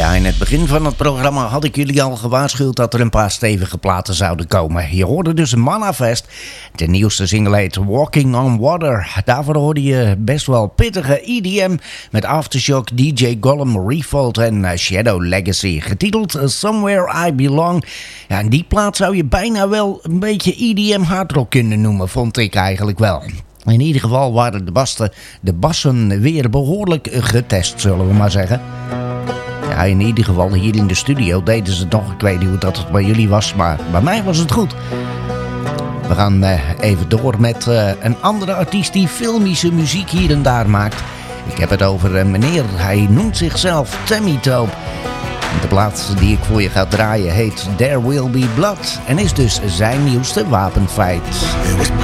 Ja, in het begin van het programma had ik jullie al gewaarschuwd dat er een paar stevige platen zouden komen. Je hoorde dus Manifest. De nieuwste single heet Walking on Water. Daarvoor hoorde je best wel pittige EDM met Aftershock, DJ Gollum, Revolt en Shadow Legacy. Getiteld Somewhere I Belong. Ja, en die plaat zou je bijna wel een beetje EDM hardrock kunnen noemen, vond ik eigenlijk wel. In ieder geval waren de bassen weer behoorlijk getest, zullen we maar zeggen. Ja, in ieder geval hier in de studio deden ze het nog. Ik weet niet hoe dat bij jullie was, maar bij mij was het goed. We gaan even door met een andere artiest die filmische muziek hier en daar maakt. Ik heb het over een meneer, hij noemt zichzelf Tammy Tope. De plaat die ik voor je ga draaien heet There Will Be Blood en is dus zijn nieuwste wapenfeit.